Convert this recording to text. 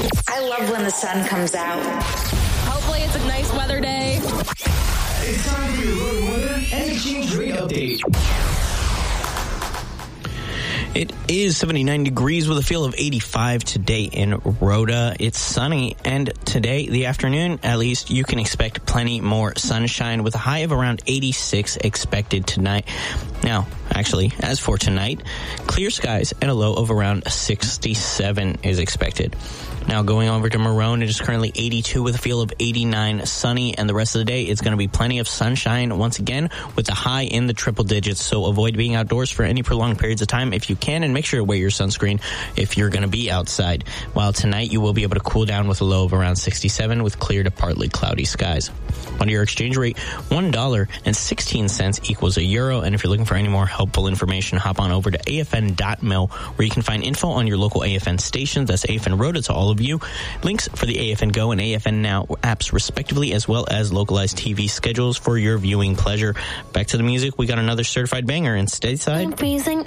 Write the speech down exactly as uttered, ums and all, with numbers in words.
I love when the sun comes out. Hopefully it's a nice weather day. It's time for your road weather and exchange rate update. It is seventy-nine degrees with a feel of eighty-five today in Rhoda. It's sunny, and today, the afternoon, at least, you can expect plenty more sunshine with a high of around eighty-six expected tonight. Now, actually, as for tonight, clear skies and a low of around sixty-seven is expected. Now, going over to Marone, it is currently eighty-two with a feel of eighty-nine, sunny, and the rest of the day, it's going to be plenty of sunshine once again with a high in the triple digits, so avoid being outdoors for any prolonged periods of time if you can, and make sure to wear your sunscreen if you're going to be outside. While tonight, you will be able to cool down with a low of around sixty-seven with clear to partly cloudy skies. On your exchange rate, one dollar and sixteen cents equals a euro, and if you're looking for any more helpful information, hop on over to A F N dot mil, where you can find info on your local A F N stations. That's A F N Rhoda to all of you. Links for the A F N Go and A F N Now apps respectively, as well as localized T V schedules for your viewing pleasure. Back to the music, we got another certified banger in Stateside. I'm freezing